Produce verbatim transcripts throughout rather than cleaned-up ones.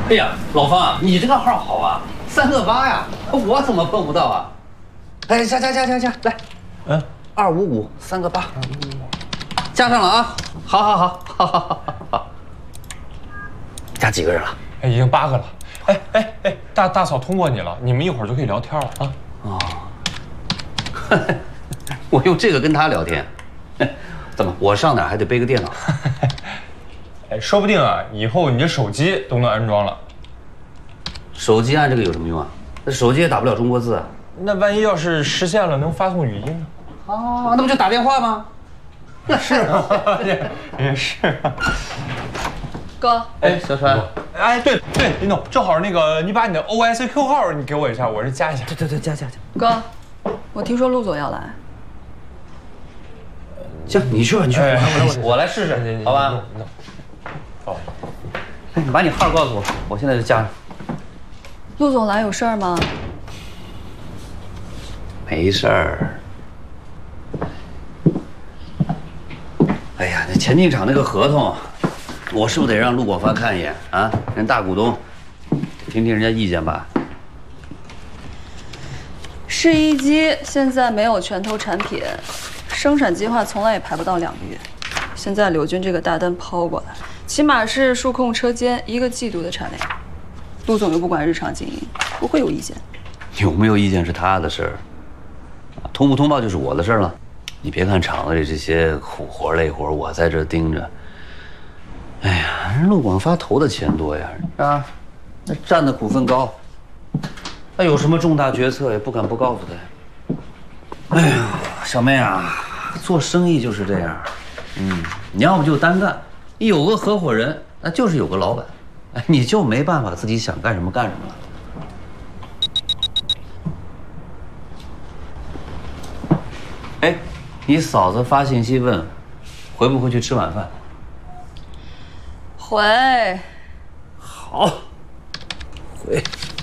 哎呀，老方，你这个号好啊，三个八呀，我怎么碰不到啊？哎，加加加加加，来，嗯，二五五三个八，加上了啊！好好好好好好好，加几个人了？ 哎，已经八个了。哎哎哎，大大嫂通过你了，你们一会儿就可以聊天了啊。 哦，我用这个跟他聊天，怎么我上哪还得背个电脑？ 哎，说不定啊，以后你这手机都能安装了。 手机按这个有什么用啊？那手机也打不了中国字啊。 那万一要是实现了，能发送语音呢？ 哦，那不就打电话吗？那是啊， 也是。 哥， 哎，小川， 哎，对对，林总，正好那个，你把你的 O I C Q 号你给我一下，我这加一下。 对对对，加加加。 哥，我听说陆总要来。 行，你去吧，你去， 哎我来我来试试，好吧？ 好。 哎，你把你号告诉我，我现在就加上。 陆总来有事儿吗？ 没事儿。哎呀，那前进厂那个合同，我是不是得让陆广发看一眼啊？人大股东，听听人家意见吧。 试衣机现在没有拳头产品，生产计划从来也排不到两个月。现在柳军这个大单抛过来，起码是数控车间一个季度的产量。陆总又不管日常经营，不会有意见。 有没有意见是他的事儿，通不通报就是我的事儿了。你别看厂子里这些苦活累活，我在这盯着。哎呀，人陆广发投的钱多呀，啊，那占的股份高，那有什么重大决策也不敢不告诉他。哎呀，小妹啊，做生意就是这样，嗯，你要不就单干，你有个合伙人，那就是有个老板，哎，你就没办法自己想干什么干什么了。哎，你嫂子发信息问，回不回去吃晚饭？ 回。 好，回。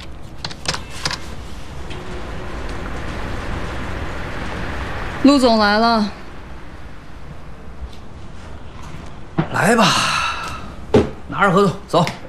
陆总来了， 来吧，拿着合同走。